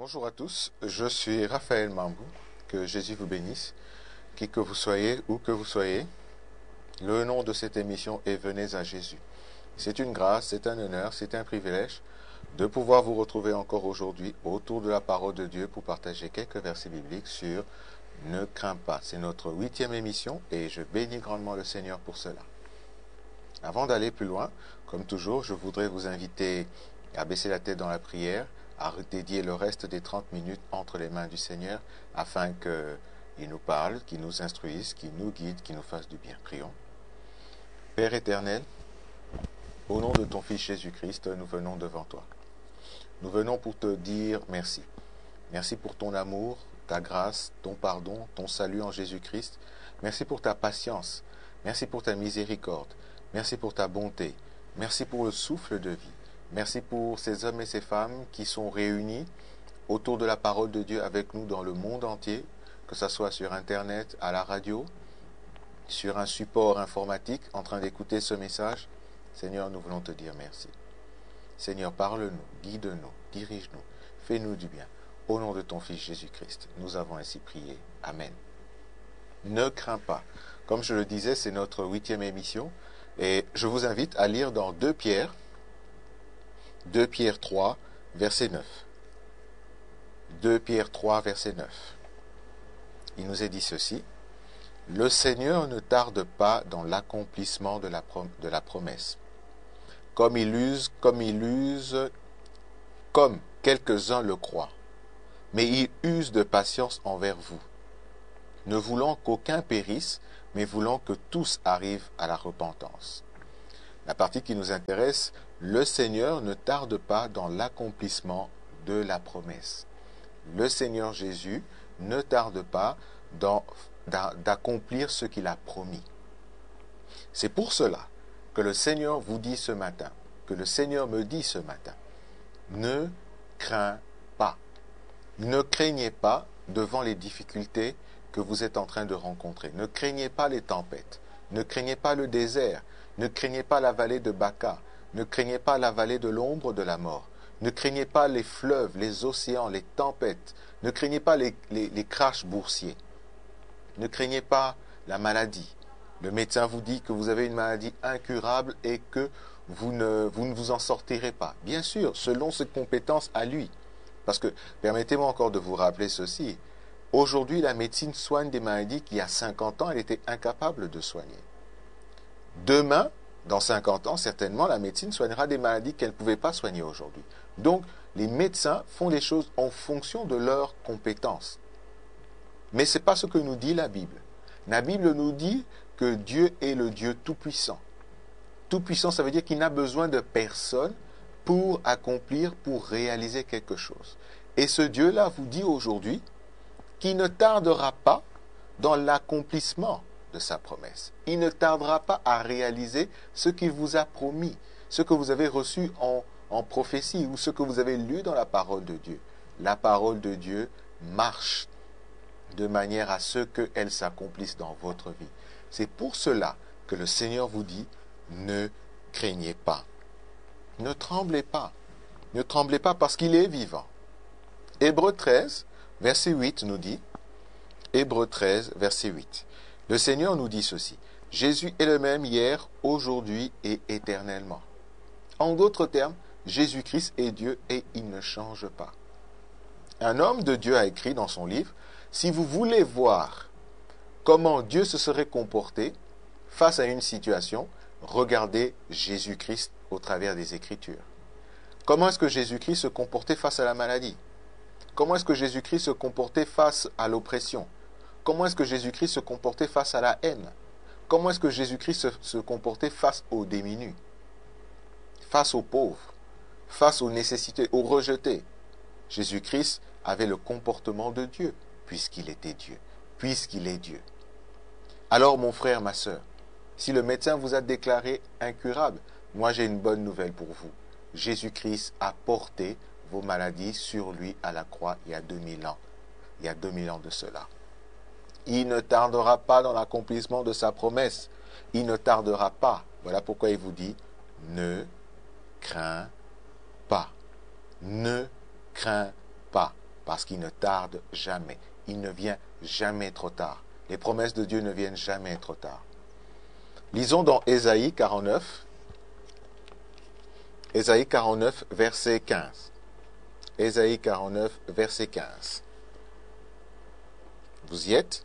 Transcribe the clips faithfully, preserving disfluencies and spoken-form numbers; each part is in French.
Bonjour à tous, je suis Raphaël Mambou, que Jésus vous bénisse, qui que vous soyez, où que vous soyez. Le nom de cette émission est Venez à Jésus. C'est une grâce, c'est un honneur, c'est un privilège de pouvoir vous retrouver encore aujourd'hui autour de la parole de Dieu pour partager quelques versets bibliques sur Ne crains pas. C'est notre huitième émission et je bénis grandement le Seigneur pour cela. Avant d'aller plus loin, comme toujours, je voudrais vous inviter à baisser la tête dans la prière, à dédier le reste des trente minutes entre les mains du Seigneur afin qu'il nous parle, qu'il nous instruise, qu'il nous guide, qu'il nous fasse du bien. Prions. Père éternel, au nom de ton Fils Jésus-Christ, nous venons devant toi. Nous venons pour te dire merci. Merci pour ton amour, ta grâce, ton pardon, ton salut en Jésus-Christ. Merci pour ta patience. Merci pour ta miséricorde. Merci pour ta bonté. Merci pour le souffle de vie. Merci pour ces hommes et ces femmes qui sont réunis autour de la parole de Dieu avec nous dans le monde entier, que ce soit sur Internet, à la radio, sur un support informatique, en train d'écouter ce message. Seigneur, nous voulons te dire merci. Seigneur, parle-nous, guide-nous, dirige-nous, fais-nous du bien. Au nom de ton Fils Jésus-Christ, nous avons ainsi prié. Amen. Ne crains pas. Comme je le disais, c'est notre huitième émission. Et je vous invite à lire dans deux Pierre, deux Pierre trois, verset neuf. deux Pierre trois, verset neuf. Il nous est dit ceci. Le Seigneur ne tarde pas dans l'accomplissement de la, prom- de la promesse. Comme il use, comme il use, comme quelques-uns le croient. Mais il use de patience envers vous, ne voulant qu'aucun périsse, mais voulant que tous arrivent à la repentance. La partie qui nous intéresse, le Seigneur ne tarde pas dans l'accomplissement de la promesse. Le Seigneur Jésus ne tarde pas dans, d'accomplir ce qu'il a promis. C'est pour cela que le Seigneur vous dit ce matin, que le Seigneur me dit ce matin, ne crains pas. Ne craignez pas devant les difficultés que vous êtes en train de rencontrer. Ne craignez pas les tempêtes. Ne craignez pas le désert. Ne craignez pas la vallée de Baca. Ne craignez pas la vallée de l'ombre de la mort. Ne craignez pas les fleuves, les océans, les tempêtes. Ne craignez pas les, les, les crashs boursiers. Ne craignez pas la maladie. Le médecin vous dit que vous avez une maladie incurable et que vous ne vous, ne vous en sortirez pas. Bien sûr, selon ses compétences à lui. Parce que, permettez-moi encore de vous rappeler ceci. Aujourd'hui, la médecine soigne des maladies qu'il y a cinquante ans, elle était incapable de soigner. Demain, dans cinquante ans, certainement, la médecine soignera des maladies qu'elle ne pouvait pas soigner aujourd'hui. Donc, les médecins font les choses en fonction de leurs compétences. Mais ce n'est pas ce que nous dit la Bible. La Bible nous dit que Dieu est le Dieu tout-puissant. Tout-puissant, ça veut dire qu'il n'a besoin de personne pour accomplir, pour réaliser quelque chose. Et ce Dieu-là vous dit aujourd'hui qu'il ne tardera pas dans l'accomplissement de sa promesse. Il ne tardera pas à réaliser ce qu'il vous a promis, ce que vous avez reçu en, en prophétie ou ce que vous avez lu dans la parole de Dieu. La parole de Dieu marche de manière à ce qu'elle s'accomplisse dans votre vie. C'est pour cela que le Seigneur vous dit, ne craignez pas. Ne tremblez pas. Ne tremblez pas parce qu'il est vivant. Hébreux treize, verset huit nous dit, Hébreux treize, verset huit. Le Seigneur nous dit ceci, Jésus est le même hier, aujourd'hui et éternellement. En d'autres termes, Jésus-Christ est Dieu et il ne change pas. Un homme de Dieu a écrit dans son livre, si vous voulez voir comment Dieu se serait comporté face à une situation, regardez Jésus-Christ au travers des Écritures. Comment est-ce que Jésus-Christ se comportait face à la maladie? Comment est-ce que Jésus-Christ se comportait face à l'oppression? Comment est-ce que Jésus-Christ se comportait face à la haine? Comment est-ce que Jésus-Christ se, se comportait face aux démunis? Face aux pauvres? Face aux nécessités, aux rejetés? Jésus-Christ avait le comportement de Dieu, puisqu'il était Dieu, puisqu'il est Dieu. Alors mon frère, ma sœur, si le médecin vous a déclaré incurable, moi j'ai une bonne nouvelle pour vous. Jésus-Christ a porté vos maladies sur lui à la croix il y a deux mille ans. Il y a deux mille ans de cela. Il ne tardera pas dans l'accomplissement de sa promesse. Il ne tardera pas. Voilà pourquoi il vous dit, ne crains pas. Ne crains pas. parce qu'il ne tarde jamais. Il ne vient jamais trop tard. Les promesses de Dieu ne viennent jamais trop tard. Lisons dans Ésaïe quarante-neuf, Ésaïe quarante-neuf, verset quinze. Ésaïe quarante-neuf, verset quinze. Vous y êtes?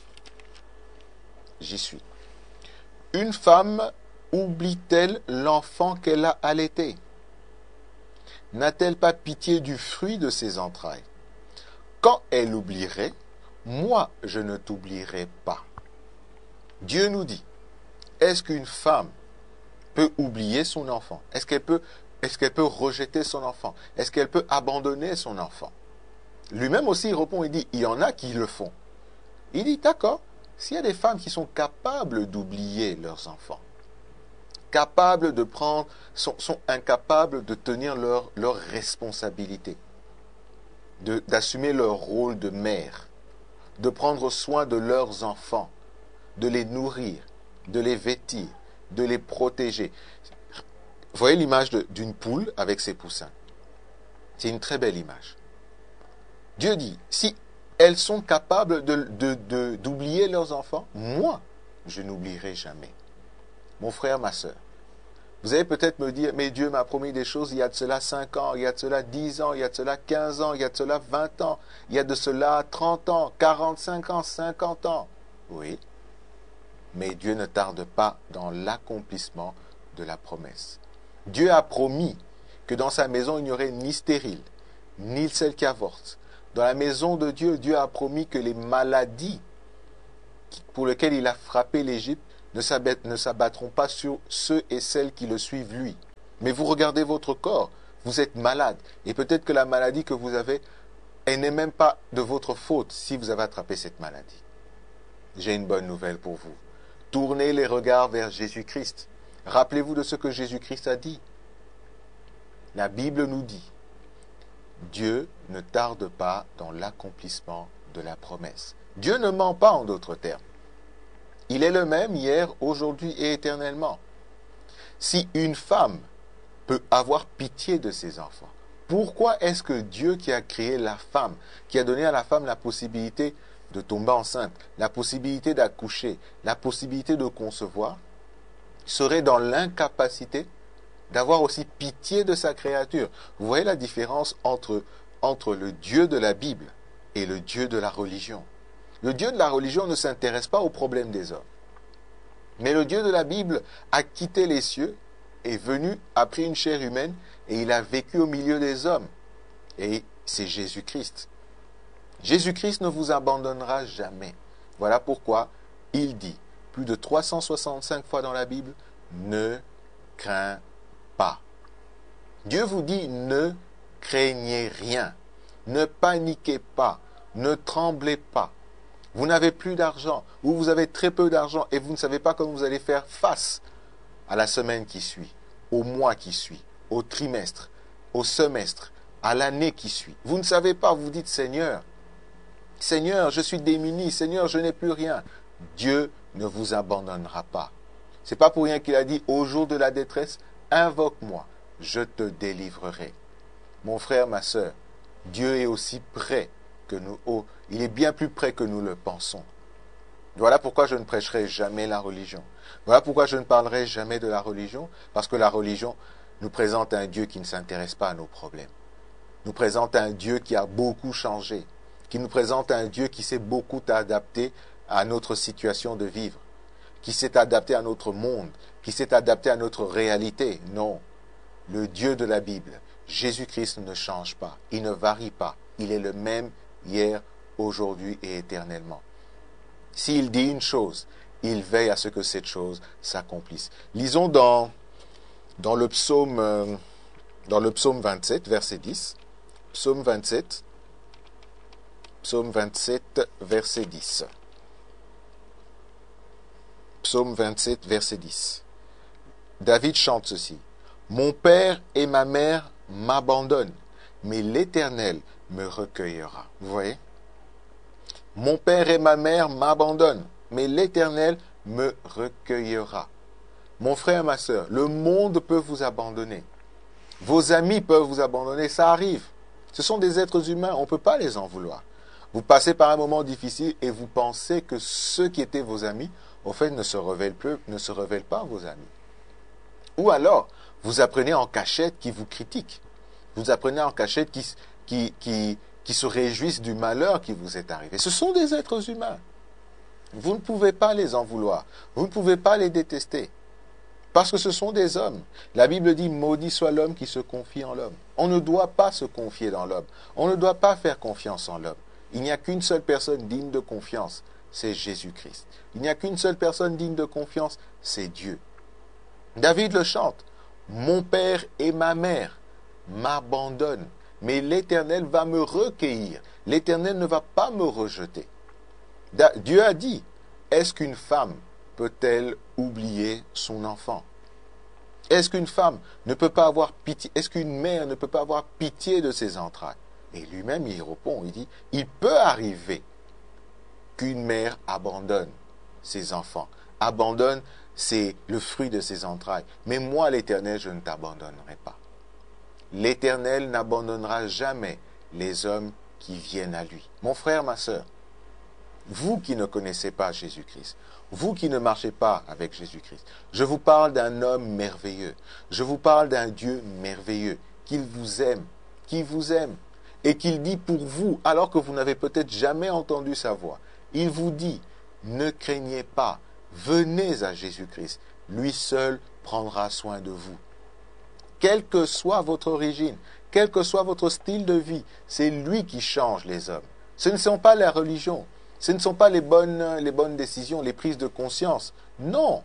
J'y suis. Une femme oublie-t-elle l'enfant qu'elle a allaité? N'a-t-elle pas pitié du fruit de ses entrailles? Quand elle oublierait, moi je ne t'oublierai pas. Dieu nous dit, est-ce qu'une femme peut oublier son enfant? Est-ce qu'elle peut, est-ce qu'elle peut rejeter son enfant? Est-ce qu'elle peut abandonner son enfant? Lui-même aussi il répond, il dit, il y en a qui le font. Il dit, d'accord, s'il y a des femmes qui sont capables d'oublier leurs enfants, capables de prendre, sont, sont incapables de tenir leur, leur responsabilité, de, d'assumer leur rôle de mère, de prendre soin de leurs enfants, de les nourrir, de les vêtir, de les protéger. Vous voyez l'image de, d'une poule avec ses poussins. C'est une très belle image. Dieu dit, si elles sont capables de, de, de, d'oublier leurs enfants, moi, je n'oublierai jamais. Mon frère, ma sœur, vous allez peut-être me dire, mais Dieu m'a promis des choses il y a de cela cinq ans, il y a de cela dix ans, il y a de cela quinze ans, il y a de cela vingt ans, il y a de cela trente ans, quarante-cinq ans, cinquante ans. Oui, mais Dieu ne tarde pas dans l'accomplissement de la promesse. Dieu a promis que dans sa maison, il n'y aurait ni stérile, ni celle qui avorte. Dans la maison de Dieu, Dieu a promis que les maladies pour lesquelles il a frappé l'Égypte ne s'abattront pas sur ceux et celles qui le suivent lui. Mais vous regardez votre corps, vous êtes malade. Et peut-être que la maladie que vous avez, elle n'est même pas de votre faute si vous avez attrapé cette maladie. J'ai une bonne nouvelle pour vous. Tournez les regards vers Jésus-Christ. Rappelez-vous de ce que Jésus-Christ a dit. La Bible nous dit, Dieu ne tarde pas dans l'accomplissement de la promesse. Dieu ne ment pas en d'autres termes. Il est le même hier, aujourd'hui et éternellement. Si une femme peut avoir pitié de ses enfants, pourquoi est-ce que Dieu qui a créé la femme, qui a donné à la femme la possibilité de tomber enceinte, la possibilité d'accoucher, la possibilité de concevoir, serait dans l'incapacité d'avoir aussi pitié de sa créature? Vous voyez la différence entre, entre le Dieu de la Bible et le Dieu de la religion. Le Dieu de la religion ne s'intéresse pas aux problèmes des hommes. Mais le Dieu de la Bible a quitté les cieux, est venu, a pris une chair humaine et il a vécu au milieu des hommes. Et c'est Jésus-Christ. Jésus-Christ ne vous abandonnera jamais. Voilà pourquoi il dit, plus de trois cent soixante-cinq fois dans la Bible, ne crains pas. Dieu vous dit, ne craignez rien, ne paniquez pas, ne tremblez pas. Vous n'avez plus d'argent, ou vous avez très peu d'argent et vous ne savez pas comment vous allez faire face à la semaine qui suit, au mois qui suit, au trimestre, au semestre, à l'année qui suit. Vous ne savez pas, vous dites, Seigneur, Seigneur, je suis démuni, Seigneur, je n'ai plus rien. Dieu ne vous abandonnera pas. C'est pas pour rien qu'il a dit, au jour de la détresse, invoque-moi, je te délivrerai. Mon frère, ma sœur, Dieu est aussi près que nous, oh, il est bien plus près que nous le pensons. Voilà pourquoi je ne prêcherai jamais la religion. Voilà pourquoi je ne parlerai jamais de la religion, parce que la religion nous présente un Dieu qui ne s'intéresse pas à nos problèmes. Nous présente un Dieu qui a beaucoup changé, qui nous présente un Dieu qui s'est beaucoup adapté à notre situation de vivre, qui s'est adapté à notre monde, qui s'est adapté à notre réalité. Non, le Dieu de la Bible, Jésus-Christ ne change pas, il ne varie pas, il est le même hier, aujourd'hui et éternellement. S'il dit une chose, il veille à ce que cette chose s'accomplisse. Lisons dans, dans, le psaume, euh, dans le psaume vingt-sept, verset dix. Psaume vingt-sept, psaume vingt-sept, verset dix. Psaume vingt-sept, verset dix. David chante ceci. Mon père et ma mère m'abandonnent, mais l'Éternel me recueillera. Vous voyez? Mon père et ma mère m'abandonnent, mais l'Éternel me recueillera. Mon frère, ma sœur, le monde peut vous abandonner. Vos amis peuvent vous abandonner, ça arrive. Ce sont des êtres humains, on ne peut pas les en vouloir. Vous passez par un moment difficile et vous pensez que ceux qui étaient vos amis, au fait, ne se révèlent plus, ne se révèlent pas vos amis. Ou alors, vous apprenez en cachette qui vous critiquent. Vous apprenez en cachette qui, qui, qui, qui se réjouissent du malheur qui vous est arrivé. Ce sont des êtres humains. Vous ne pouvez pas les en vouloir. Vous ne pouvez pas les détester. Parce que ce sont des hommes. La Bible dit, maudit soit l'homme qui se confie en l'homme. On ne doit pas se confier dans l'homme. On ne doit pas faire confiance en l'homme. Il n'y a qu'une seule personne digne de confiance, c'est Jésus-Christ. Il n'y a qu'une seule personne digne de confiance, c'est Dieu. David le chante. Mon père et ma mère m'abandonnent, mais l'Éternel va me recueillir. L'Éternel ne va pas me rejeter. Dieu a dit, est-ce qu'une femme peut-elle oublier son enfant? Est-ce qu'une femme ne peut pas avoir pitié? Est-ce qu'une mère ne peut pas avoir pitié de ses entrailles? Et lui-même, il répond, il dit, il peut arriver qu'une mère abandonne ses enfants, abandonne ses, le fruit de ses entrailles. Mais moi, l'Éternel, je ne t'abandonnerai pas. L'Éternel n'abandonnera jamais les hommes qui viennent à lui. Mon frère, ma sœur, vous qui ne connaissez pas Jésus-Christ, vous qui ne marchez pas avec Jésus-Christ, je vous parle d'un homme merveilleux. Je vous parle d'un Dieu merveilleux, qu'il vous aime, qui vous aime, et qu'il dit pour vous, alors que vous n'avez peut-être jamais entendu sa voix, il vous dit, ne craignez pas, venez à Jésus-Christ, lui seul prendra soin de vous. Quelle que soit votre origine, quel que soit votre style de vie, c'est lui qui change les hommes. Ce ne sont pas la religion, ce ne sont pas les bonnes, les bonnes décisions, les prises de conscience. Non.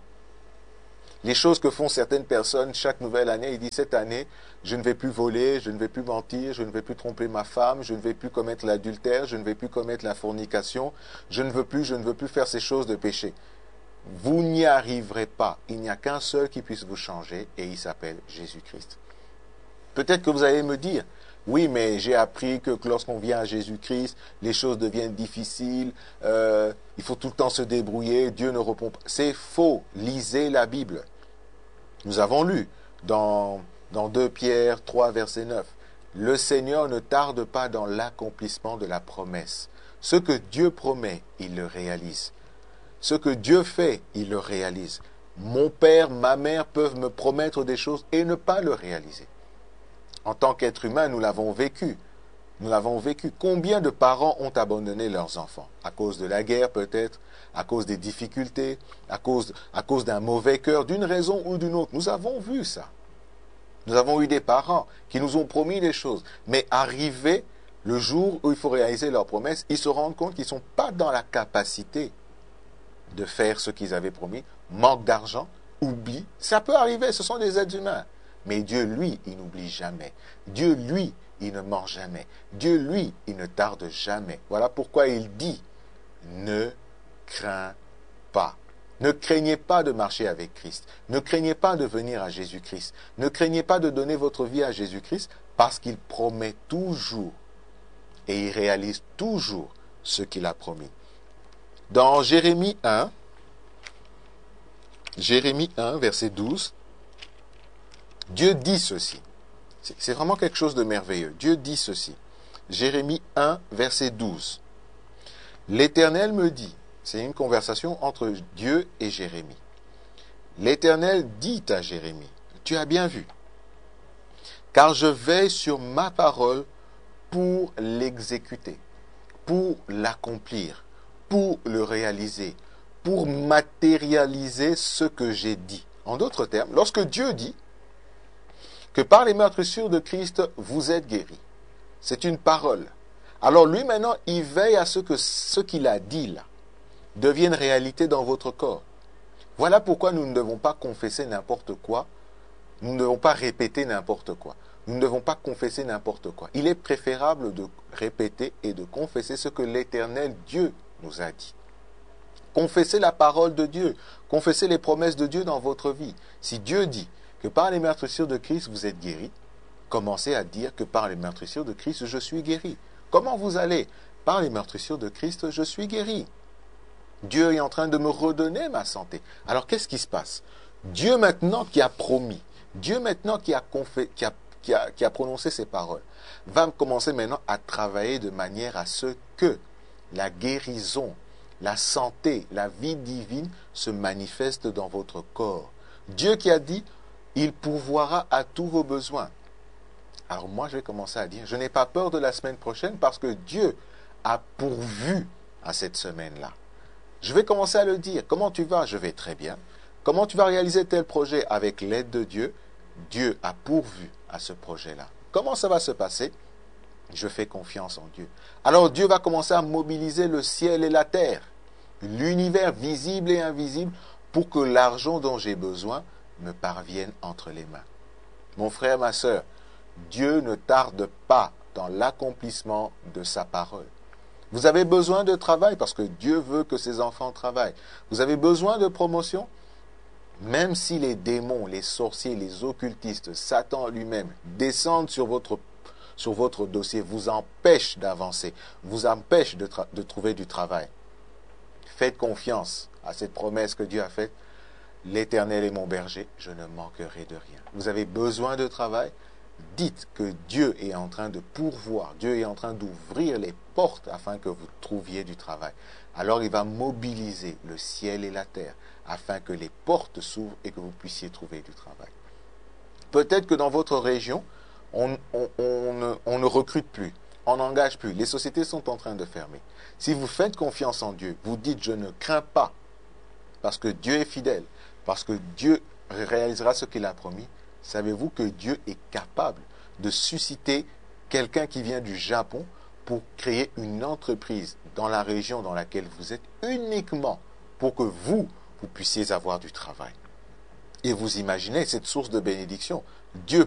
Les choses que font certaines personnes chaque nouvelle année, ils disent cette année, je ne vais plus voler, je ne vais plus mentir, je ne vais plus tromper ma femme, je ne vais plus commettre l'adultère, je ne vais plus commettre la fornication, je ne veux plus, je ne veux plus faire ces choses de péché. Vous n'y arriverez pas. Il n'y a qu'un seul qui puisse vous changer et il s'appelle Jésus-Christ. Peut-être que vous allez me dire, oui, mais j'ai appris que lorsqu'on vient à Jésus-Christ, les choses deviennent difficiles, euh, il faut tout le temps se débrouiller, Dieu ne répond pas. C'est faux. Lisez la Bible. Nous avons lu dans, dans deux Pierre trois, verset neuf. Le Seigneur ne tarde pas dans l'accomplissement de la promesse. Ce que Dieu promet, il le réalise. Ce que Dieu fait, il le réalise. Mon père, ma mère peuvent me promettre des choses et ne pas le réaliser. En tant qu'être humain, nous l'avons vécu. Nous l'avons vécu. Combien de parents ont abandonné leurs enfants? À cause de la guerre peut-être, à cause des difficultés, à cause, à cause d'un mauvais cœur, d'une raison ou d'une autre. Nous avons vu ça. Nous avons eu des parents qui nous ont promis des choses. Mais arrivé le jour où il faut réaliser leurs promesses, ils se rendent compte qu'ils ne sont pas dans la capacité de faire ce qu'ils avaient promis. Manque d'argent, oubli. Ça peut arriver, ce sont des êtres humains. Mais Dieu, lui, il n'oublie jamais. Dieu, lui, il ne ment jamais. Dieu, lui, il ne tarde jamais. Voilà pourquoi il dit, ne crains pas. Ne craignez pas de marcher avec Christ. Ne craignez pas de venir à Jésus-Christ. Ne craignez pas de donner votre vie à Jésus-Christ parce qu'il promet toujours et il réalise toujours ce qu'il a promis. Dans Jérémie un, Jérémie un, verset douze, Dieu dit ceci. C'est vraiment quelque chose de merveilleux. Dieu dit ceci. Jérémie un, verset douze. L'Éternel me dit, c'est une conversation entre Dieu et Jérémie. L'Éternel dit à Jérémie, tu as bien vu, car je veille sur ma parole pour l'exécuter, pour l'accomplir, pour le réaliser, pour matérialiser ce que j'ai dit. En d'autres termes, lorsque Dieu dit que par les meurtrissures de Christ, vous êtes guéris, c'est une parole. Alors lui maintenant, il veille à ce que ce qu'il a dit là devienne réalité dans votre corps. Voilà pourquoi nous ne devons pas confesser n'importe quoi, nous ne devons pas répéter n'importe quoi, nous ne devons pas confesser n'importe quoi. Il est préférable de répéter et de confesser ce que l'Éternel Dieu nous a dit. Confessez la parole de Dieu, confessez les promesses de Dieu dans votre vie. Si Dieu dit que par les meurtrissures de Christ vous êtes guéris, commencez à dire que par les meurtrissures de Christ je suis guéri. Comment vous allez? Par les meurtrissures de Christ je suis guéri. Dieu est en train de me redonner ma santé. Alors qu'est-ce qui se passe? Dieu maintenant qui a promis, Dieu maintenant qui a, confé, qui a, qui a, qui a prononcé ces paroles, va commencer maintenant à travailler de manière à ce que la guérison, la santé, la vie divine se manifeste dans votre corps. Dieu qui a dit, il pourvoira à tous vos besoins. Alors moi, je vais commencer à dire, je n'ai pas peur de la semaine prochaine parce que Dieu a pourvu à cette semaine-là. Je vais commencer à le dire. Comment tu vas? Je vais très bien. Comment tu vas réaliser tel projet? Avec l'aide de Dieu, Dieu a pourvu à ce projet-là. Comment ça va se passer? Je fais confiance en Dieu. Alors Dieu va commencer à mobiliser le ciel et la terre, l'univers visible et invisible, pour que l'argent dont j'ai besoin me parvienne entre les mains. Mon frère, ma sœur, Dieu ne tarde pas dans l'accomplissement de sa parole. Vous avez besoin de travail parce que Dieu veut que ses enfants travaillent. Vous avez besoin de promotion. Même si les démons, les sorciers, les occultistes, Satan lui-même descendent sur votre, sur votre dossier, vous empêchent d'avancer, vous empêchent de, de trouver du travail. Faites confiance à cette promesse que Dieu a faite. L'Éternel est mon berger, je ne manquerai de rien. Vous avez besoin de travail? Dites que Dieu est en train de pourvoir, Dieu est en train d'ouvrir les portes afin que vous trouviez du travail. Alors il va mobiliser le ciel et la terre afin que les portes s'ouvrent et que vous puissiez trouver du travail. Peut-être que dans votre région, on, on, on, ne, on ne recrute plus, on n'engage plus, les sociétés sont en train de fermer. Si vous faites confiance en Dieu, vous dites je ne crains pas, parce que Dieu est fidèle, parce que Dieu réalisera ce qu'il a promis. Savez-vous que Dieu est capable de susciter quelqu'un qui vient du Japon pour créer une entreprise dans la région dans laquelle vous êtes, uniquement pour que vous, vous puissiez avoir du travail. Et vous imaginez cette source de bénédiction. Dieu